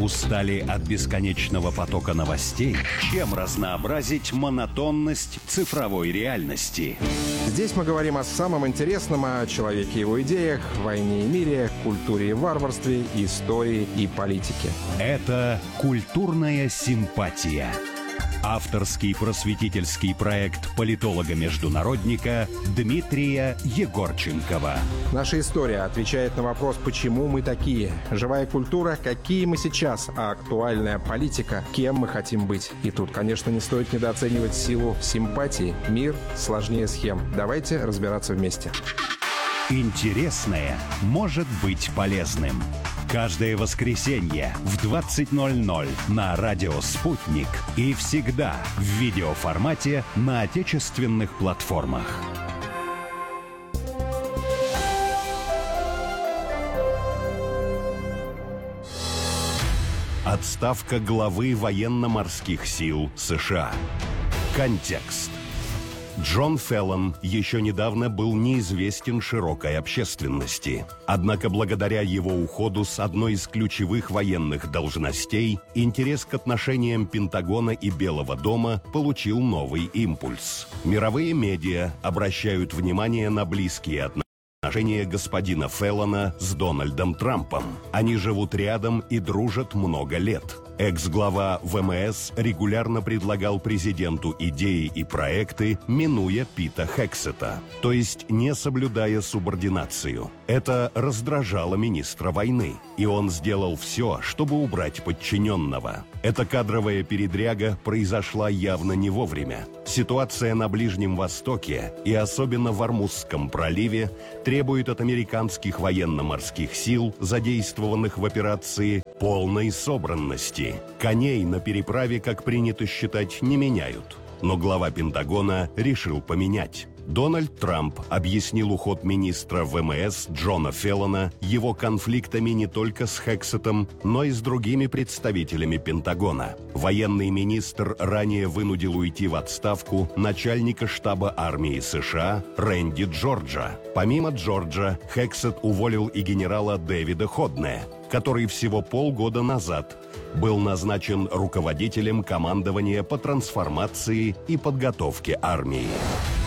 Устали от бесконечного потока новостей? Чем разнообразить монотонность цифровой реальности? Здесь мы говорим о самом интересном, о человеке и его идеях, войне и мире, культуре и варварстве, истории и политике. Это «Культурная симпатия». Авторский просветительский проект политолога-международника Дмитрия Егорченкова. Наша история отвечает на вопрос, почему мы такие. Живая культура, какие мы сейчас, а актуальная политика, кем мы хотим быть. И тут, конечно, не стоит недооценивать силу симпатии. Мир сложнее схем. Давайте разбираться вместе. Интересное может быть полезным. Каждое воскресенье в 20:00 на радио «Спутник» и всегда в видеоформате на отечественных платформах. Отставка главы военно-морских сил США. Контекст. Джон Феллон еще недавно был неизвестен широкой общественности. Однако благодаря его уходу с одной из ключевых военных должностей интерес к отношениям Пентагона и Белого дома получил новый импульс. Мировые медиа обращают внимание на близкие отношения господина Феллона с Дональдом Трампом. Они живут рядом и дружат много лет. Экс-глава ВМС регулярно предлагал президенту идеи и проекты, минуя Пита Хексета, то есть не соблюдая субординацию. Это раздражало министра войны, и он сделал все, чтобы убрать подчиненного. Эта кадровая передряга произошла явно не вовремя. Ситуация на Ближнем Востоке и особенно в Ормузском проливе требует от американских военно-морских сил, задействованных в операции, полной собранности. Коней на переправе, как принято считать, не меняют. Но глава Пентагона решил поменять. Дональд Трамп объяснил уход министра ВМС Джона Феллона его конфликтами не только с Хексетом, но и с другими представителями Пентагона. Военный министр ранее вынудил уйти в отставку начальника штаба армии США Рэнди Джорджа. Помимо Джорджа, Хексет уволил и генерала Дэвида Ходне, который всего полгода назад был назначен руководителем командования по трансформации и подготовке армии.